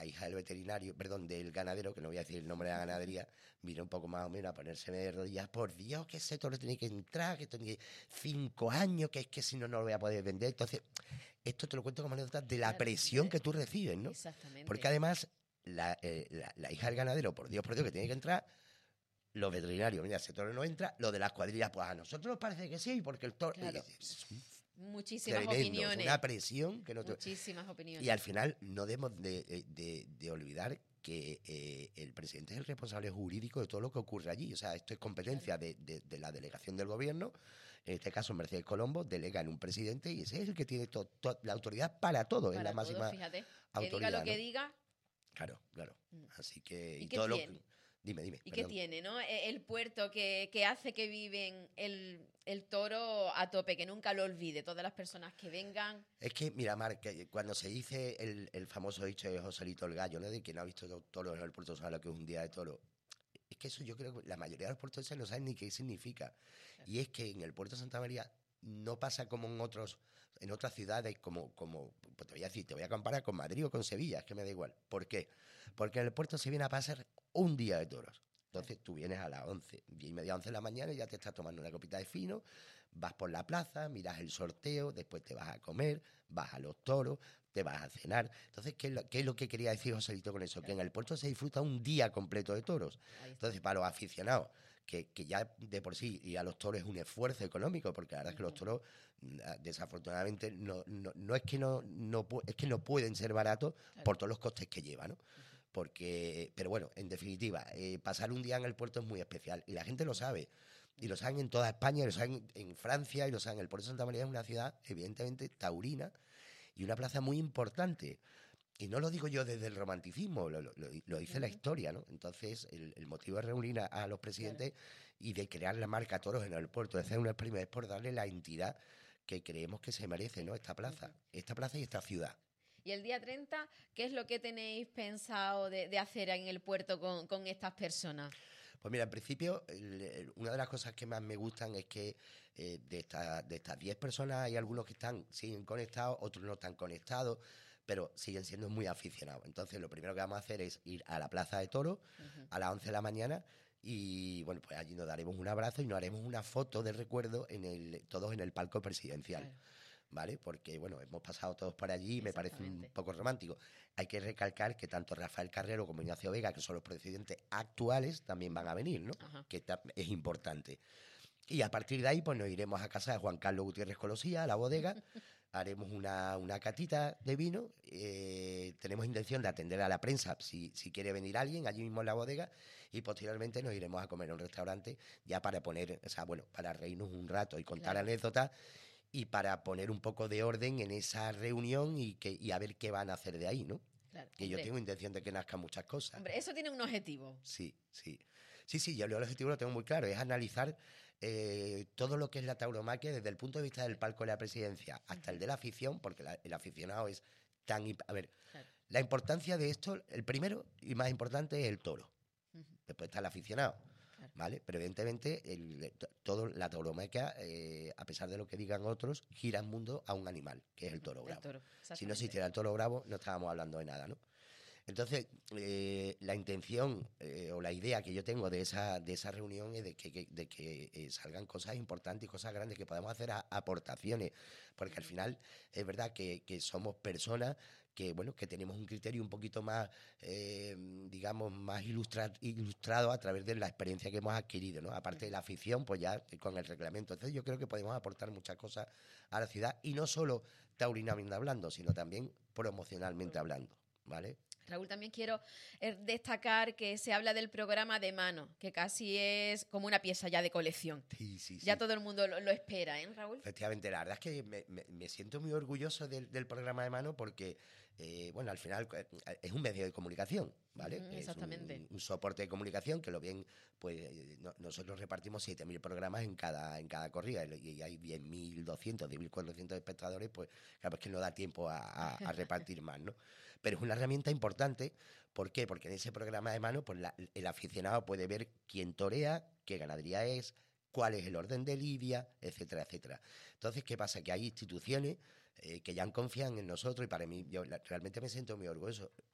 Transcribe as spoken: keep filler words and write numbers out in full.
la hija del veterinario, perdón, del ganadero, que no voy a decir el nombre de la ganadería, vino un poco más o menos a ponérseme de rodillas. Por Dios, que ese toro tiene que entrar, que tiene cinco años, que es que si no, no lo voy a poder vender. Entonces, esto te lo cuento como anécdota de la Claro, presión de- que tú recibes, ¿no? Exactamente. Porque además, la, eh, la, la hija del ganadero, por Dios, por Dios, que tiene que entrar, los veterinarios, mira, ese toro no entra, lo de las cuadrillas, pues a nosotros nos parece que sí, porque el toro... Claro. Es, es un Muchísimas tremendo, es opiniones. una presión que no te... Muchísimas opiniones. Y al final no debemos de, de, de olvidar que eh, el presidente es el responsable jurídico de todo lo que ocurre allí. O sea, esto es competencia de, de, de la delegación del gobierno, en este caso Mercedes Colombo, delega en un presidente y ese es el que tiene to, to, la autoridad para todo, Para es la todo, máxima fíjate. autoridad. Que diga lo que ¿no? diga. Claro, claro. Así que... ¿Y Y qué todo tiene? lo Dime, dime. ¿Y perdón. qué tiene, no? E- El puerto que, que hace que viven el, el toro a tope, que nunca lo olvide, todas las personas que vengan. Es que, mira, Mar, que cuando se dice el, el famoso dicho de Joselito el Gallo, ¿no? De que no ha visto toros en el puerto sabe lo que es un día de toro. Es que eso yo creo que la mayoría de los portugueses no saben ni qué significa. Claro. Y es que en el puerto de Santa María no pasa como en otros en otras ciudades, como, como pues te voy a decir, te voy a comparar con Madrid o con Sevilla, es que me da igual. ¿Por qué? Porque en el puerto se viene a pasar un día de toros. Entonces tú vienes a las once, diez y media, once de la mañana y ya te estás tomando una copita de fino, vas por la plaza, miras el sorteo, después te vas a comer, vas a los toros, te vas a cenar. Entonces, ¿qué es lo, qué es lo que quería decir Joselito con eso? Que en el puerto se disfruta un día completo de toros. Entonces, para los aficionados, que, que ya de por sí ir a los toros es un esfuerzo económico, porque la verdad es que los toros, desafortunadamente, no, no, no es que no, no es que no pueden ser baratos por todos los costes que llevan, ¿no? Porque, pero bueno, en definitiva, eh, pasar un día en el puerto es muy especial y la gente lo sabe. Y lo saben en toda España, y lo saben en Francia, y lo saben. El puerto de Santa María es una ciudad, evidentemente, taurina y una plaza muy importante. Y no lo digo yo desde el romanticismo, lo, lo, lo dice uh-huh. la historia, ¿no? Entonces, el, el motivo de reunir a, a los presidentes claro. y de crear la marca Toros en el puerto, de hacer una experiencia, es por darle la entidad que creemos que se merece, ¿no? Esta plaza, uh-huh. esta plaza y esta ciudad. Y el día treinta, ¿qué es lo que tenéis pensado de, de hacer en el puerto con, con estas personas? Pues mira, en principio, el, el, una de las cosas que más me gustan es que eh, de, esta, de estas diez personas hay algunos que están siguen conectados, otros no están conectados, pero siguen siendo muy aficionados. Entonces, lo primero que vamos a hacer es ir a la Plaza de Toros uh-huh. a las once de la mañana y, bueno, pues allí nos daremos un abrazo y nos haremos una foto de recuerdo en el, todos en el palco presidencial. Claro. ¿Vale? Porque, bueno, hemos pasado todos por allí y me parece un poco romántico. Hay que recalcar que tanto Rafael Carrero como Ignacio Vega, que son los presidentes actuales, también van a venir, ¿no? Ajá. Que es importante. Y a partir de ahí, pues nos iremos a casa de Juan Carlos Gutiérrez Colosía, a la bodega, haremos una, una catita de vino, eh, tenemos intención de atender a la prensa si, si quiere venir alguien allí mismo en la bodega y posteriormente nos iremos a comer a un restaurante ya para poner, o sea, bueno, para reírnos un rato y contar claro. anécdotas y para poner un poco de orden en esa reunión y, que, y a ver qué van a hacer de ahí, ¿no? Claro, que hombre. Yo tengo intención de que nazcan muchas cosas. Hombre, eso tiene un objetivo. Sí, sí. Sí, sí, yo el objetivo lo tengo muy claro, es analizar eh, todo lo que es la tauromaquia desde el punto de vista del palco de la presidencia hasta uh-huh. el de la afición, porque la, el aficionado es tan... A ver, claro. la importancia de esto, el primero y más importante es el toro. Uh-huh. Después está el aficionado. ¿Vale? Pero evidentemente el, todo la tauromaquia, eh, a pesar de lo que digan otros, gira el mundo a un animal, que es el toro bravo. El toro, si no existiera el toro bravo, no estábamos hablando de nada, ¿no? Entonces, eh, la intención eh, o la idea que yo tengo de esa, de esa reunión es de que, que, de que eh, salgan cosas importantes y cosas grandes, que podamos hacer a, aportaciones, porque al final es verdad que, que somos personas que, bueno, que tenemos un criterio un poquito más, eh, digamos, más ilustra, ilustrado a través de la experiencia que hemos adquirido, ¿no? Aparte de la afición, pues ya con el reglamento. Entonces yo creo que podemos aportar muchas cosas a la ciudad, y no solo taurinamente hablando, sino también promocionalmente hablando, ¿vale? Raúl, también quiero destacar que se habla del programa de mano, que casi es como una pieza ya de colección. Sí, sí, sí. Ya todo el mundo lo, lo espera, ¿eh, Raúl? Efectivamente, la verdad es que me, me, me siento muy orgulloso del, del programa de mano porque, eh, bueno, al final es un medio de comunicación, ¿vale? Uh-huh, exactamente. Es un, un soporte de comunicación que lo bien, pues no, nosotros repartimos siete mil programas en cada, en cada corrida y hay diez mil doscientos, diez mil cuatrocientos espectadores, pues claro, es que no da tiempo a, a, a repartir más, ¿no? Pero es una herramienta importante. ¿Por qué? Porque en ese programa de mano, pues la, el aficionado puede ver quién torea, qué ganadería es, cuál es el orden de lidia, etcétera, etcétera. Entonces, ¿qué pasa? Que hay instituciones eh, que ya confían en nosotros y para mí, yo la, realmente me siento muy orgulloso,